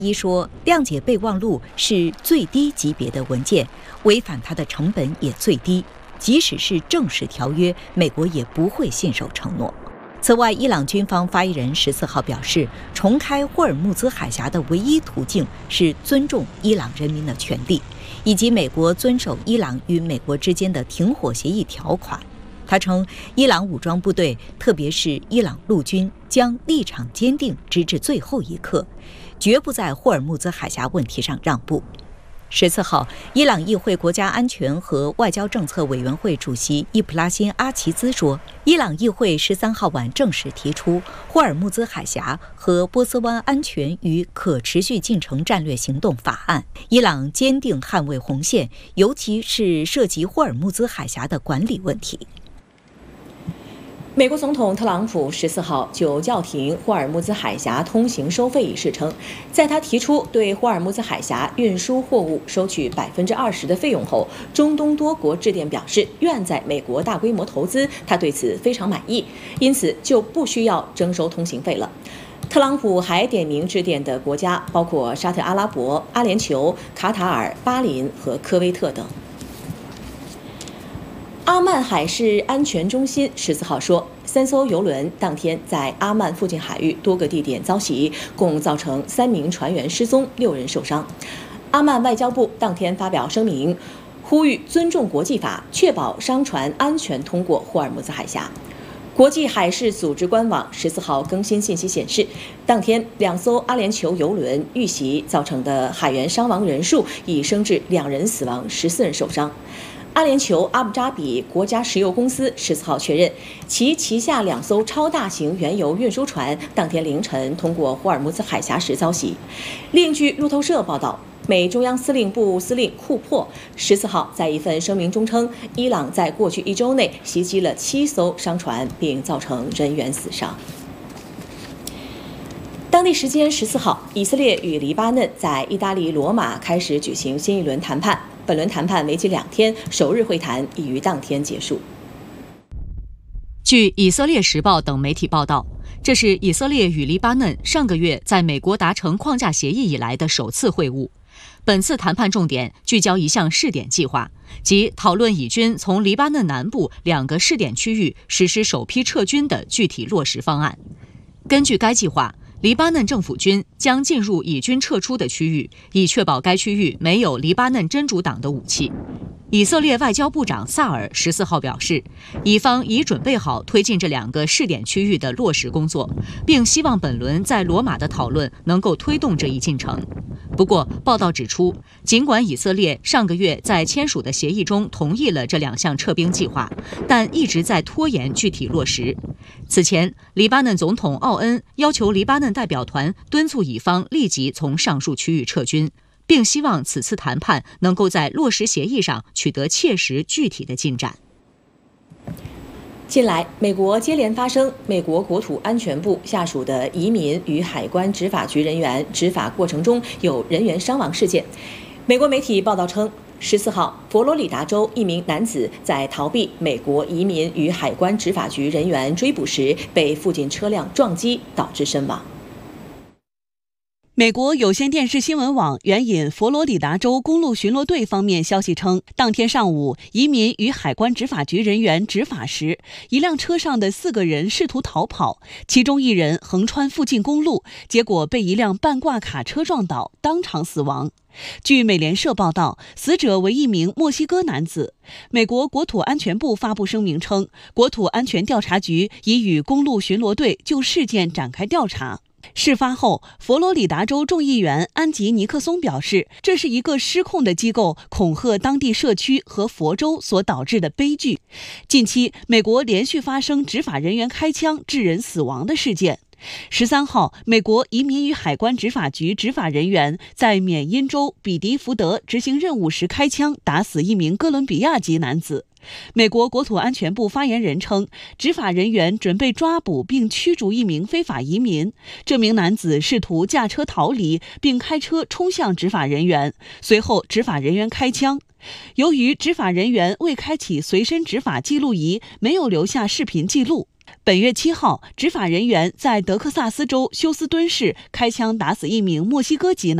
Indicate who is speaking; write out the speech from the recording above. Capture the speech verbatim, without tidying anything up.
Speaker 1: 一说，谅解备忘录是最低级别的文件，违反它的成本也最低。即使是正式条约，美国也不会信守承诺。此外，伊朗军方发言人十四号表示，重开霍尔木兹海峡的唯一途径是尊重伊朗人民的权利，以及美国遵守伊朗与美国之间的停火协议条款。他称，伊朗武装部队，特别是伊朗陆军，将立场坚定，直至最后一刻，绝不在霍尔木兹海峡问题上让步。十四号，伊朗议会国家安全和外交政策委员会主席伊普拉辛·阿齐兹说，伊朗议会十三号晚正式提出霍尔木兹海峡和波斯湾安全与可持续进程战略行动法案。伊朗坚定捍卫红线，尤其是涉及霍尔木兹海峡的管理问题。
Speaker 2: 美国总统特朗普十四号就叫停霍尔木兹海峡通行收费一事称，在他提出对霍尔木兹海峡运输货物收取百分之二十的费用后，中东多国致电表示愿在美国大规模投资，他对此非常满意，因此就不需要征收通行费了。特朗普还点名致电的国家包括沙特阿拉伯、阿联酋、卡塔尔、巴林和科威特等。阿曼海事安全中心十四号说，三艘邮轮当天在阿曼附近海域多个地点遭袭，共造成三名船员失踪，六人受伤。阿曼外交部当天发表声明，呼吁尊重国际法，确保商船安全通过霍尔木兹海峡。国际海事组织官网十四号更新信息显示，当天两艘阿联酋邮轮遇袭造成的海员伤亡人数已升至两人死亡，十四人受伤。阿联酋阿布扎比国家石油公司十四号确认，其旗下两艘超大型原油运输船当天凌晨通过霍尔木兹海峡时遭袭。另据路透社报道，美中央司令部司令库珀十四号在一份声明中称，伊朗在过去一周内袭击了七艘商船，并造成人员死伤。当地时间十四号，以色列与黎巴嫩在意大利罗马开始举行新一轮谈判。本轮谈判为期两天，首日会谈已于当天结束。
Speaker 3: 据以色列时报等媒体报道，这是以色列与黎巴嫩上个月在美国达成框架协议以来的首次会晤。本次谈判重点聚焦一项试点计划，即讨论以军从黎巴嫩南部两个试点区域实施首批撤军的具体落实方案。根据该计划，黎巴嫩政府军将进入以军撤出的区域，以确保该区域没有黎巴嫩真主党的武器。以色列外交部长萨尔十四号表示，以方已准备好推进这两个试点区域的落实工作，并希望本轮在罗马的讨论能够推动这一进程。不过，报道指出，尽管以色列上个月在签署的协议中同意了这两项撤兵计划，但一直在拖延具体落实。此前，黎巴嫩总统奥恩要求黎巴嫩代表团敦促以方立即从上述区域撤军，并希望此次谈判能够在落实协议上取得切实具体的进展。
Speaker 2: 近来，美国接连发生美国国土安全部下属的移民与海关执法局人员执法过程中有人员伤亡事件。美国媒体报道称，十四号，佛罗里达州一名男子在逃避美国移民与海关执法局人员追捕时，被附近车辆撞击，导致身亡。
Speaker 4: 美国有线电视新闻网援引佛罗里达州公路巡逻队方面消息称，当天上午，移民与海关执法局人员执法时，一辆车上的四个人试图逃跑，其中一人横穿附近公路，结果被一辆半挂卡车撞倒，当场死亡。据美联社报道，死者为一名墨西哥男子。美国国土安全部发布声明称，国土安全调查局已与公路巡逻队就事件展开调查。事发后，佛罗里达州众议员安吉尼克松表示，这是一个失控的机构恐吓当地社区和佛州所导致的悲剧。近期，美国连续发生执法人员开枪致人死亡的事件。十三号，美国移民与海关执法局执法人员在缅因州比迪福德执行任务时开枪，打死一名哥伦比亚籍男子。美国国土安全部发言人称，执法人员准备抓捕并驱逐一名非法移民。这名男子试图驾车逃离，并开车冲向执法人员，随后执法人员开枪。由于执法人员未开启随身执法记录仪，没有留下视频记录。 本月七号，执法人员在德克萨斯州休斯敦市开枪打死一名墨西哥籍男。